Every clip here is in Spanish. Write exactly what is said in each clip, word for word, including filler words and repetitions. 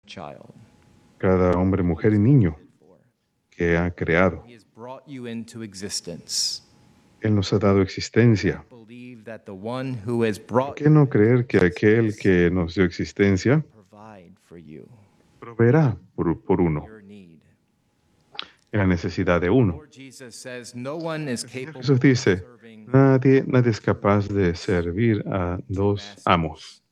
cada hombre, mujer y niño que ha creado. Él nos ha dado existencia. ¿Por qué no creer que aquel que nos dio existencia proveerá por, por uno, en la necesidad de uno? Jesús dice, nadie, nadie es capaz de servir a dos amos.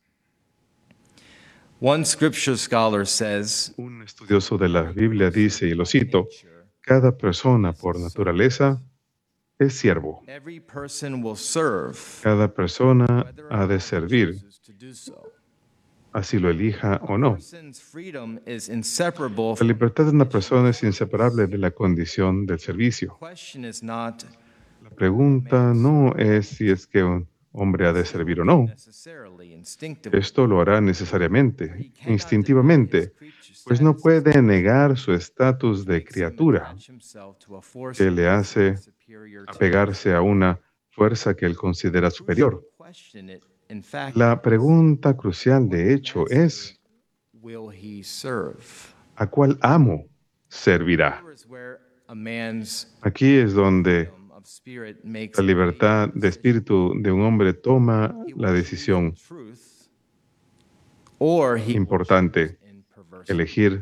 One scripture scholar says, Un estudioso de la Biblia dice, y lo cito, cada persona por naturaleza es siervo. every person will serve, Cada persona whether or ha de not he servir, chooses to do so. así lo elija o no. Person's freedom is inseparable La from libertad de una persona es inseparable de la condición del servicio. the question is not La pregunta no es si es que un hombre ha de servir o no. necessarily instinctively. Esto lo hará necesariamente, instintivamente, pues no puede negar su estatus de criatura que le hace apegarse a una fuerza que él considera superior. La pregunta crucial, de hecho, es Will he serve? ¿a cuál amo servirá? Here is where a man's Aquí es donde freedom of spirit makes la libertad de espíritu de un hombre toma he will la choose decisión truth, or he will importante, choose in perversity. elegir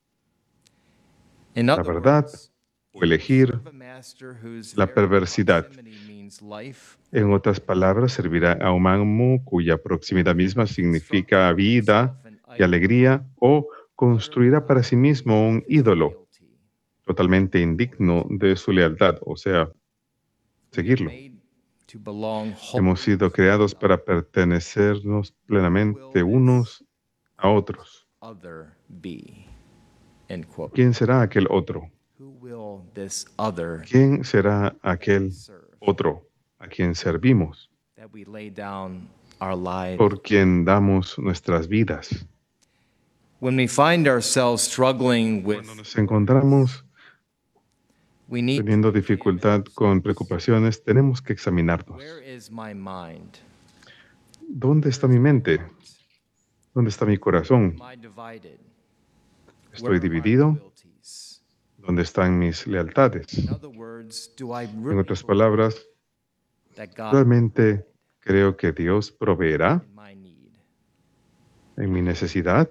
In la other verdad words, o elegir serve a master whose la very perversidad. proximity means life, En otras palabras, servirá a un amo cuya proximidad misma significa vida y alegría, o construirá para sí mismo un ídolo totalmente indigno de su lealtad, o sea, seguirlo. made to belong wholly Hemos sido creados para pertenecernos plenamente unos a otros. other be. End quote. ¿Quién será aquel otro? Who will this other ¿Quién será aquel serve? otro a quien servimos? That we lay down our lives. Por quien damos nuestras vidas. When we find ourselves struggling with, Cuando nos encontramos we need to teniendo dificultad con preocupaciones, tenemos que examinarnos. where is my mind? ¿Dónde está mi mente? ¿Dónde está mi corazón? Am I divided? ¿Estoy Where are my dividido? loyalties? ¿Dónde están mis lealtades? In other words, do I En really otras believe palabras, that God ¿realmente creo que Dios proveerá in my need? en mi necesidad?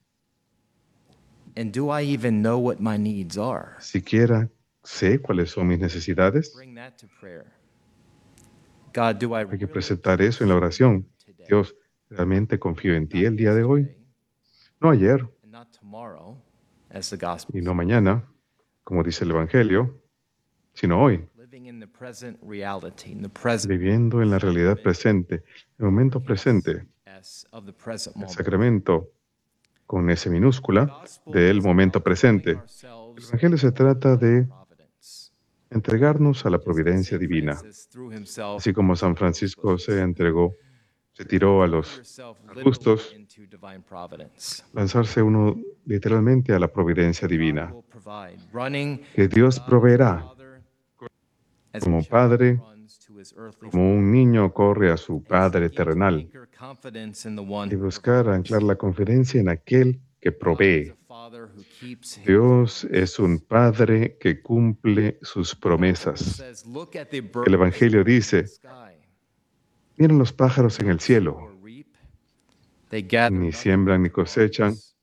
And do I even know what my needs are? ¿Siquiera sé cuáles son mis necesidades? Bring that to prayer. God, do I Hay que really presentar eso en la oración. today? Dios, ¿realmente confío en ti el día de hoy? Yesterday, No ayer and not tomorrow, as the gospel y no mañana, como dice el Evangelio, sino hoy, living in the present reality, in the present viviendo en la realidad presente, el momento presente, S of the present el moment. sacramento con S minúscula del momento presente. El Evangelio se trata de Providence. entregarnos a la providencia divina, Francis threw himself así como San Francisco se entregó, se tiró a los yourself arbustos, literally into divine providence. lanzarse uno literalmente a la providencia God divina, will provide. Running que Dios proveerá, Father, as a como child Padre, runs to his earthly como un niño corre a su Padre father, terrenal, anchor confidence in the one y who buscar anclar la confidencia en aquel que God is provee. a father who keeps his Dios es un Padre que cumple sus promesas. says, look at the El birds Evangelio in the dice, sky. miren los pájaros en el cielo, Or reap. They gather ni nothing siembran ni into cosechan, barns.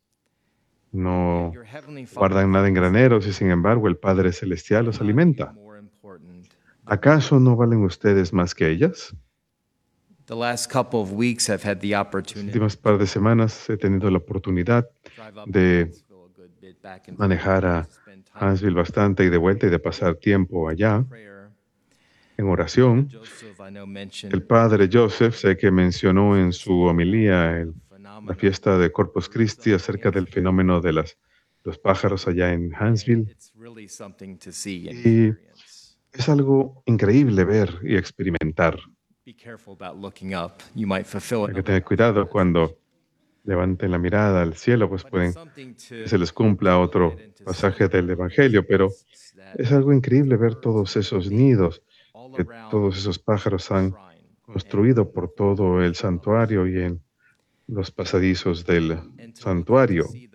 no Your heavenly Father guardan nada en graneros y sin embargo el Padre Celestial los alimenta. more important. ¿Acaso no valen ustedes más que ellas? The last couple of weeks I've had the Las opportunity últimas par de semanas he tenido la oportunidad to drive up de to Huntsville a good bit, back and manejar a forth, spend time Huntsville bastante y de vuelta y de pasar tiempo allá in prayer. en oración. Joseph, I know, mentioned El padre Joseph, sé que mencionó en su homilía el- la phenomenon. fiesta de Corpus Christi acerca del fenómeno de las, los pájaros allá en Huntsville. It's really something to see and Y experience. es algo increíble ver y experimentar. Be careful about looking up. You might fulfill Hay que another tener cuidado cuando levanten la mirada al cielo, pues But pueden it's something to que se les cumpla otro pasaje del Evangelio, pero that es algo increíble ver todos esos nidos all que around todos esos pájaros han shrine construido por todo el santuario y en los pasadizos del and to look santuario. and see